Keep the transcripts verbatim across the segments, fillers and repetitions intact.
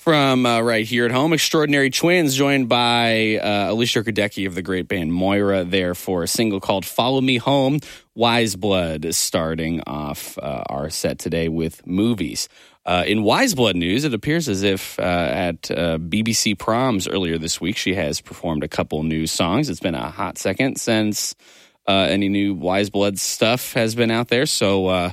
From uh, right here at home, Extraordinary Twins, joined by uh, Alicia Kardecki of the great band Moira, there for a single called Follow Me Home. Wise Blood is starting off uh, our set today with movies. Uh, in Wise Blood news, it appears as if uh, at uh, B B C Proms earlier this week, she has performed a couple new songs. It's been a hot second since uh, any new Wise Blood stuff has been out there. So uh,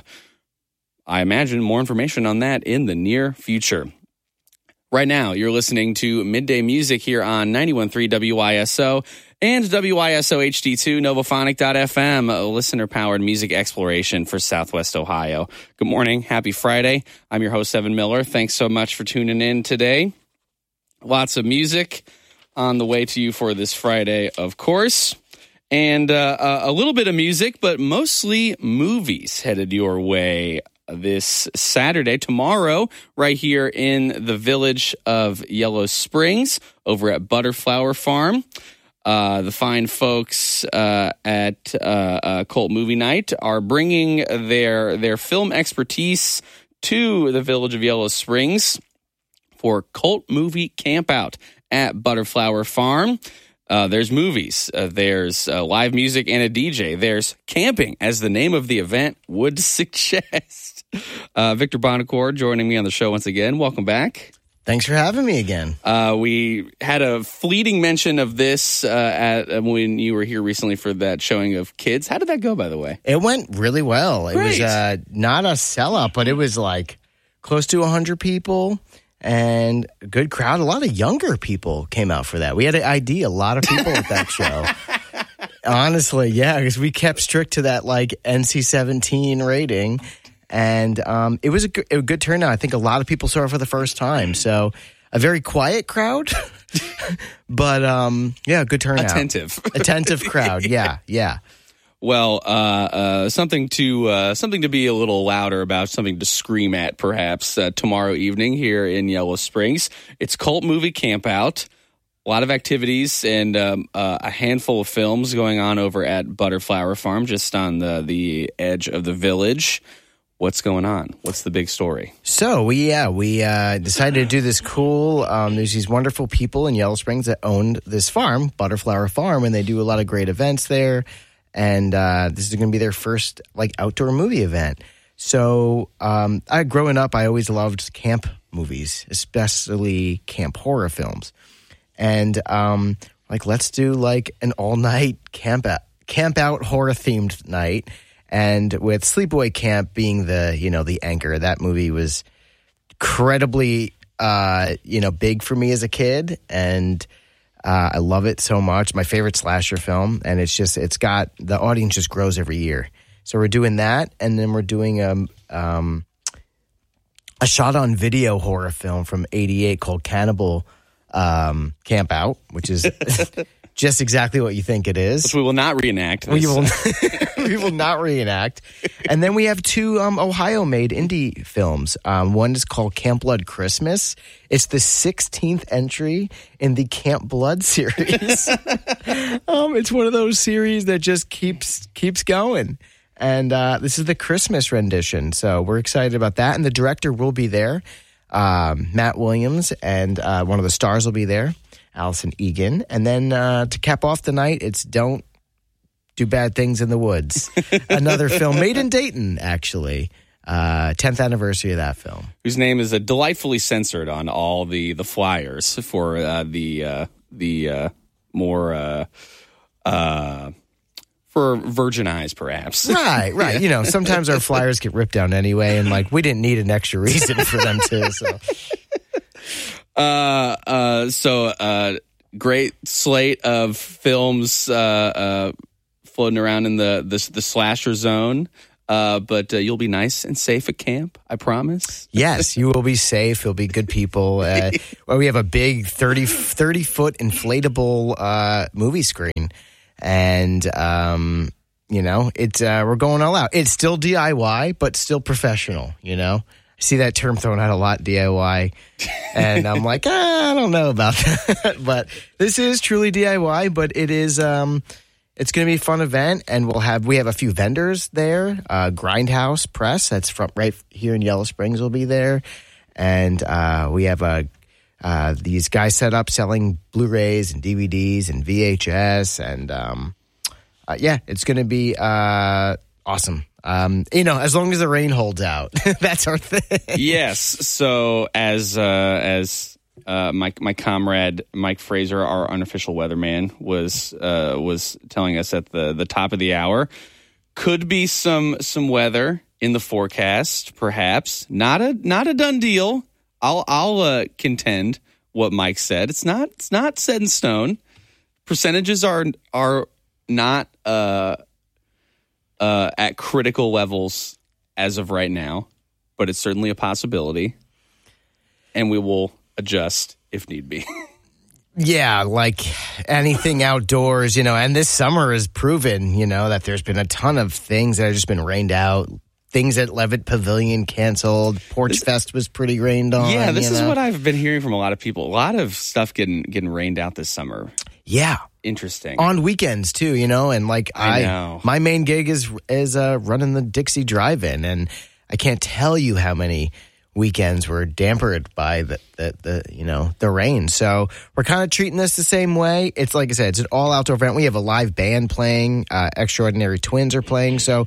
I imagine more information on that in the near future. Right now, you're listening to Midday Music here on ninety-one point three W I S O and W I S O H D two, Novophonic dot f m, a listener-powered music exploration for Southwest Ohio. Good morning. Happy Friday. I'm your host, Evan Miller. Thanks so much for tuning in today. Lots of music on the way to you for this Friday, of course. And uh, a little bit of music, but mostly movies headed your way this Saturday, tomorrow, right here in the village of Yellow Springs over at Butterflower Farm. Uh, the fine folks uh, at uh, uh, Cult Movie Night are bringing their their film expertise to the village of Yellow Springs for Cult Movie Campout at Butterflower Farm. Uh, there's movies, uh, there's uh, live music and a D J. There's camping, as the name of the event would suggest. Uh, Victor Bonacore joining me on the show once again. Welcome back. Thanks for having me again. Uh, we had a fleeting mention of this uh, at uh, when you were here recently for that showing of Kids. How did that go, by the way? It went really well. It Great. was uh, not a sellout, but it was like close to one hundred people. And a good crowd. A lot of younger people came out for that. We had an I D a lot of people at that show. Honestly, yeah, because we kept strict to that like N C seventeen rating. And um, it was a good, a good turnout. I think a lot of people saw it for the first time. So a very quiet crowd, but um, yeah, good turnout. Attentive. Attentive crowd, yeah, yeah. Well, uh, uh, something to uh, something to be a little louder about, something to scream at, perhaps, uh, tomorrow evening here in Yellow Springs. It's Cult Movie Campout. A lot of activities and um, uh, a handful of films going on over at Butterflower Farm, just on the, the edge of the village. What's going on? What's the big story? So, we, yeah, we uh, decided to do this cool, um, there's these wonderful people in Yellow Springs that owned this farm, Butterflower Farm, and they do a lot of great events there. And uh, this is going to be their first like outdoor movie event. So, um, I growing up, I always loved camp movies, especially camp horror films. And um, like, let's do like an all night camp out, camp out horror themed night. And with Sleepaway Camp being the you know the anchor, that movie was incredibly uh, you know big for me as a kid, and Uh, I love it so much. My favorite slasher film, and it's just it's got the audience just grows every year. So we're doing that, and then we're doing um, um, a shot on video horror film from eighty-eight called Cannibal um, Camp Out, which is just exactly what you think it is. Which we will not reenact. We will, we will not reenact. And then we have two um, Ohio-made indie films. Um, one is called Camp Blood Christmas. It's the sixteenth entry in the Camp Blood series. um, it's one of those series that just keeps keeps going. And uh, this is the Christmas rendition. So we're excited about that. And the director will be there, um, Matt Williams, and uh, one of the stars will be there, Allison Egan. And then uh, to cap off the night, it's Don't Do Bad Things in the Woods. Another film made in Dayton, actually. Uh, tenth anniversary of that film. Whose name is uh, delightfully censored on all the, the flyers for uh, the uh, the uh, more uh, uh, for virgin eyes, perhaps. Right, right. You know, sometimes our flyers get ripped down anyway, and like we didn't need an extra reason for them to. So, uh, uh, so uh, great slate of films uh, uh, floating around in the the, the slasher zone. Uh, but uh, you'll be nice and safe at camp, I promise. Yes, you will be safe. You'll be good people. Uh, well, we have a big thirty, thirty foot inflatable uh, movie screen. And, um, you know, it's, uh, we're going all out. It's still D I Y, but still professional, you know? I see that term thrown out a lot, D I Y. And I'm like, ah, I don't know about that. But this is truly D I Y, but it is... Um, It's going to be a fun event, and we'll have we have a few vendors there. Uh, Grindhouse Press, that's from right here in Yellow Springs, will be there, and uh, we have a uh, these guys set up selling Blu-rays and D V Ds and V H S. And um, uh, yeah, it's going to be uh, awesome. Um, you know, as long as the rain holds out, that's our thing. Yes. So as uh, as uh, my my comrade Mike Fraser, our unofficial weatherman, was uh, was telling us at the, the top of the hour, could be some some weather in the forecast. Perhaps not a not a done deal. I'll I'll uh, contend what Mike said. It's not it's not set in stone. Percentages are are not. Uh, Uh, at critical levels as of right now, but it's certainly a possibility, and we will adjust if need be. Yeah, like anything outdoors, you know, and this summer has proven, you know, that there's been a ton of things that have just been rained out. Things at Levitt Pavilion canceled. Porch this, Fest was pretty rained on. Yeah, this you is know? what I've been hearing from a lot of people. A lot of stuff getting getting rained out this summer. Yeah. Interesting. On weekends too, you know, and like I, I know. my main gig is is uh, running the Dixie Drive-In, and I can't tell you how many weekends were dampered by the, the, the you know the rain. So we're kind of treating this the same way. It's like I said, it's an all outdoor event. We have a live band playing. Uh, Extraordinary Twins are playing. So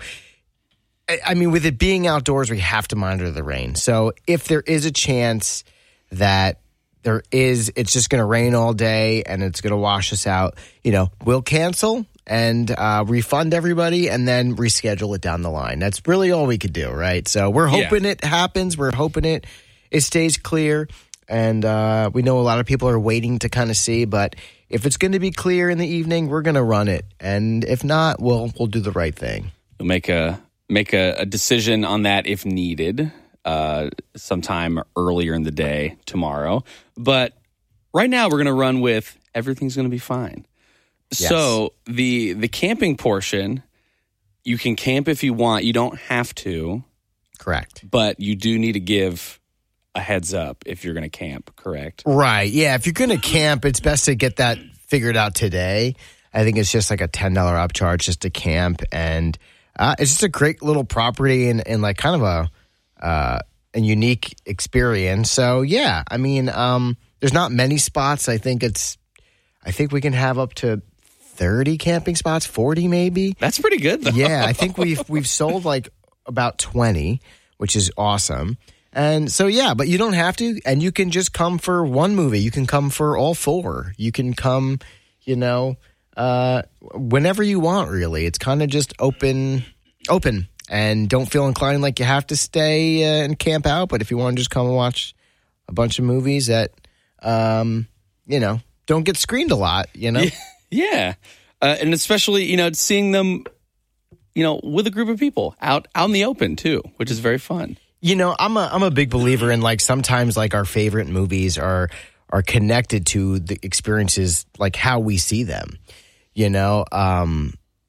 I, I mean, with it being outdoors, we have to monitor the rain. So if there is a chance that there is, it's just going to rain all day and it's going to wash us out, you know, we'll cancel and uh, refund everybody and then reschedule it down the line. That's really all we could do, right? So we're hoping yeah. it happens. We're hoping it it stays clear. And uh, we know a lot of people are waiting to kind of see, but if it's going to be clear in the evening, we're going to run it. And if not, we'll we'll do the right thing. We'll make a make a, a decision on that if needed. Uh, sometime earlier in the day tomorrow. But right now we're going to run with everything's going to be fine. Yes. So the the camping portion, you can camp if you want. You don't have to. Correct. But you do need to give a heads up if you're going to camp, correct? Right. Yeah, if you're going to camp, it's best to get that figured out today. I think it's just like a ten dollars upcharge just to camp. And uh, it's just a great little property and, and like kind of a Uh, a unique experience. So yeah, I mean, um, there's not many spots. I think it's, I think we can have up to thirty camping spots, forty maybe. That's pretty good though. Yeah, I think we've we've sold like about twenty, which is awesome. And so yeah, but you don't have to, and you can just come for one movie. You can come for all four. You can come, you know, uh, whenever you want. Really, it's kind of just open, open. And don't feel inclined like you have to stay uh, and camp out. But if you want to just come and watch a bunch of movies that, um, you know, don't get screened a lot, you know? Yeah. Uh, and especially, you know, seeing them, you know, with a group of people out, out in the open, too, which is very fun. You know, I'm a I'm a big believer in, like, sometimes, like, our favorite movies are are connected to the experiences, like, how we see them, you know? Um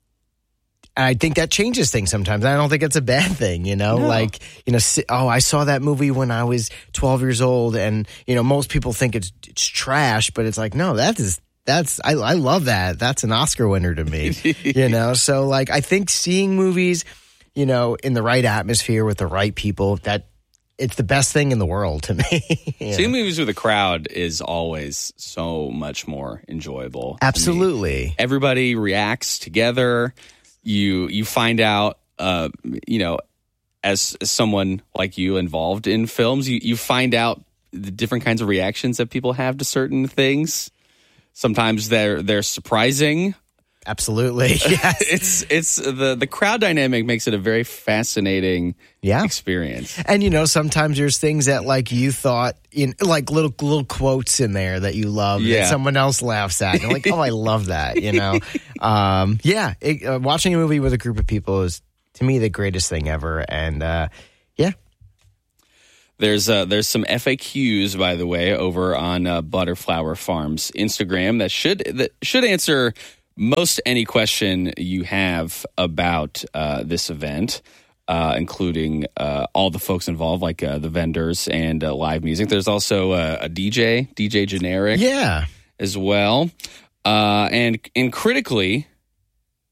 I think that changes things sometimes. I don't think it's a bad thing, you know, no. like, you know, oh, I saw that movie when I was twelve years old. And, you know, most people think it's it's trash, but it's like, no, that is, that's, I, I love that. That's an Oscar winner to me, you know? So like, I think seeing movies, you know, in the right atmosphere with the right people, that it's the best thing in the world to me. Seeing know? movies with a crowd is always so much more enjoyable. Absolutely. Everybody reacts together. You you find out, uh, you know, as, as someone like you involved in films, you, you find out the different kinds of reactions that people have to certain things. Sometimes they're they're surprising. Absolutely, yes. it's it's the the crowd dynamic makes it a very fascinating yeah. experience. And you know, sometimes there's things that like you thought in like little little quotes in there that you love yeah. that someone else laughs at. You're like, oh, I love that. You know, um, yeah. It, uh, watching a movie with a group of people is to me the greatest thing ever. And uh, yeah. There's uh, there's some F A Qs, by the way, over on uh, Butterflower Farms Instagram that should that should answer most any question you have about uh, this event, uh, including uh, all the folks involved, like uh, the vendors and uh, live music. There's also uh, a D J, D J Generic, yeah, as well. Uh, and and critically,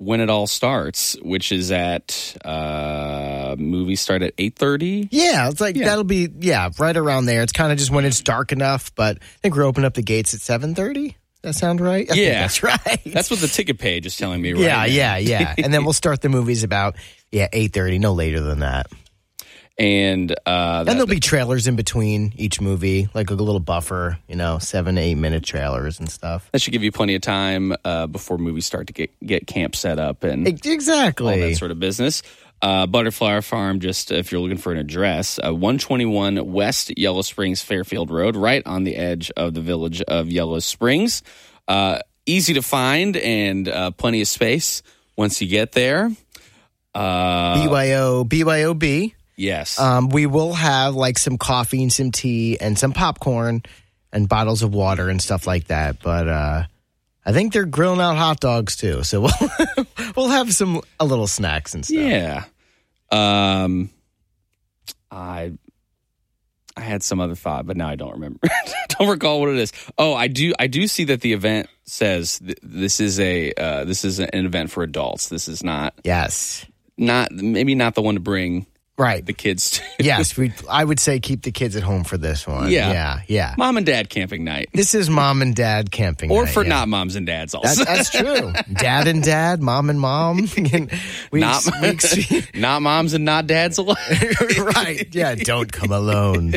when it all starts, which is at uh, movies start at eight thirty. Yeah, it's like Yeah. that'll be yeah right around there. It's kind of just when it's dark enough, but I think we're opening up the gates at seven thirty. That sound right? I think Yeah. that's right. That's what the ticket page is telling me right yeah, now. yeah, yeah. And then we'll start the movies about yeah eight thirty, no later than that. And uh, And there'll be trailers in between each movie, like a little buffer, you know, seven, eight minute trailers and stuff. that should give you plenty of time uh, before movies start to get, get camp set up and E- Exactly. all that sort of business. Uh, Butterflower Farm, just if you're looking for an address, uh, one twenty-one West Yellow Springs Fairfield Road, right on the edge of the village of Yellow Springs. Uh, easy to find and uh, plenty of space once you get there. Uh, B Y O, B Y O B. yes. Um, we will have like some coffee and some tea and some popcorn and bottles of water and stuff like that. But uh, I think they're grilling out hot dogs too. So we'll, we'll have some a little snacks and stuff. Yeah. Um, I I had some other thought, but now I don't remember. Don't recall what it is. Oh, I do. I do see that the event says th- this is a uh, this is an event for adults. This is not Yes. not maybe not the one to bring Right. the kids to. Yes. We. I would say keep the kids at home for this one. Yeah. Yeah. Yeah. Mom and dad camping night, This is mom and dad camping. or night, for yeah. not moms and dads That's, also. that's true. Dad and dad, mom and mom. we, Not- we, Not moms and not dads alike. right. Yeah. Don't come alone.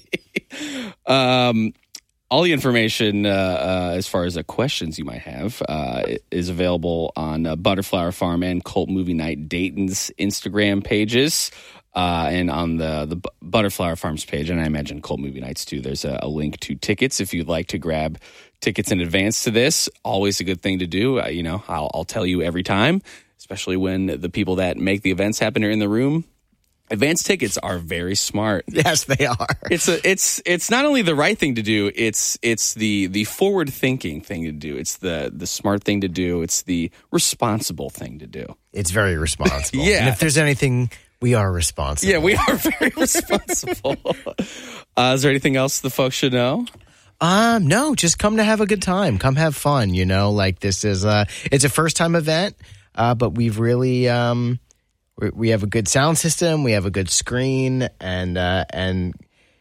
Um, all the information uh, uh, as far as uh, questions you might have uh, is available on uh, Butterflower Farm and Cult Movie Night Dayton's Instagram pages, uh, and on the the B- Butterflower Farm's page, and I imagine Cult Movie Nights too. There's a, a link to tickets if you'd like to grab tickets in advance to this. Always a good thing to do. Uh, you know, I'll, I'll tell you every time, especially when the people that make the events happen are in the room. Advance tickets are very smart. Yes, they are. It's a, it's it's not only the right thing to do. It's it's the the forward thinking thing to do. It's the the smart thing to do. It's the responsible thing to do. It's very responsible. Yeah. And if there's anything, we are responsible. Yeah, we are very responsible. Uh, is there anything else the folks should know? Um, no, just come to have a good time. Come have fun, you know, like this is a, it's a first time event, uh, but we've really, um, we, we have a good sound system. We have a good screen and, uh, and,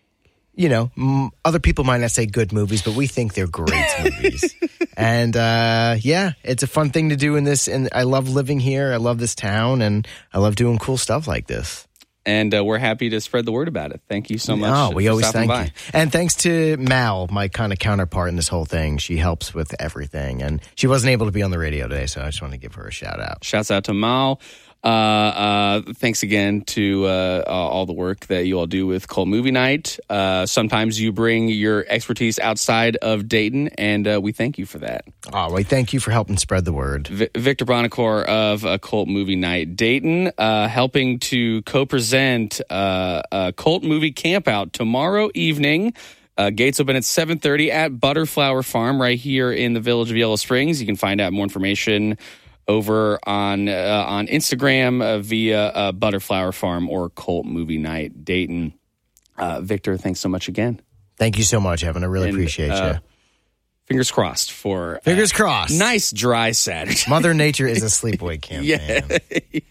you know, m- other people might not say good movies, but we think they're great movies. And, uh, yeah, it's a fun thing to do in this. And I love living here. I love this town and I love doing cool stuff like this. And uh, we're happy to spread the word about it. Thank you so much. Oh, we for always stopping thank by. you. And thanks to Mal, my kind of counterpart in this whole thing. She helps with everything. And she wasn't able to be on the radio today, so I just want to give her a shout out. Shouts out to Mal. Uh, uh, thanks again to uh, uh, all the work that you all do with Cult Movie Night. Uh, sometimes you bring your expertise outside of Dayton, and uh, we thank you for that. Oh, well, thank you for helping spread the word. V- Victor Bonacore of uh, Cult Movie Night Dayton, uh, helping to co-present uh, a Cult Movie Campout tomorrow evening. Uh, gates open at seven thirty at Butterflower Farm right here in the village of Yellow Springs. You can find out more information over on uh, on Instagram uh, via uh, Butterflower Farm or Cult Movie Night Dayton. Uh, Victor, thanks so much again. Thank you so much, Evan. I really And, appreciate uh, you. Fingers crossed for uh, Fingers crossed. nice dry Saturday. Mother Nature is a sleepaway camp. Yeah. Man.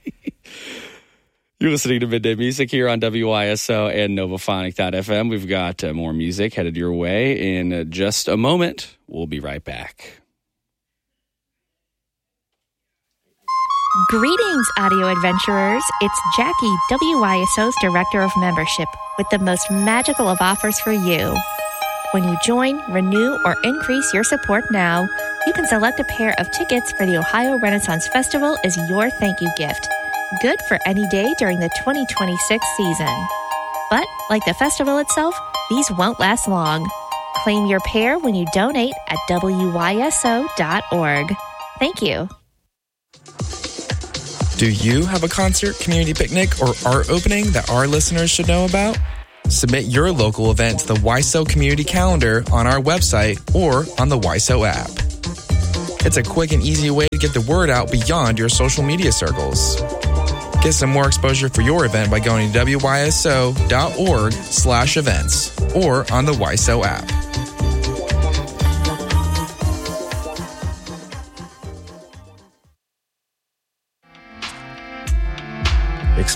You're listening to Midday Music here on W I S O and Novophonic dot F M. We've got uh, more music headed your way in uh, just a moment. We'll be right back. Greetings, audio adventurers. It's Jackie, W I S O's Director of Membership, with the most magical of offers for you. When you join, renew, or increase your support now, you can select a pair of tickets for the Ohio Renaissance Festival as your thank you gift. Good for any day during the twenty twenty-six season. But, like the festival itself, these won't last long. Claim your pair when you donate at W Y S O dot org. Thank you. Do you have a concert, community picnic, or art opening that our listeners should know about? Submit your local event to the W I S O Community Calendar on our website or on the W I S O app. It's a quick and easy way to get the word out beyond your social media circles. Get some more exposure for your event by going to W Y S O dot org slash events or on the W I S O app.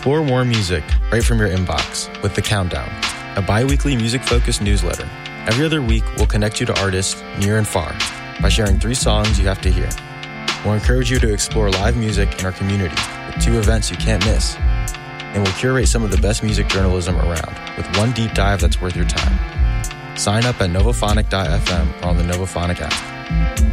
Explore more music right from your inbox with The Countdown, a bi-weekly music-focused newsletter. Every other week, we'll connect you to artists near and far by sharing three songs you have to hear. We'll encourage you to explore live music in our community with two events you can't miss. And we'll curate some of the best music journalism around with one deep dive that's worth your time. Sign up at novophonic dot f m or on the Novophonic app.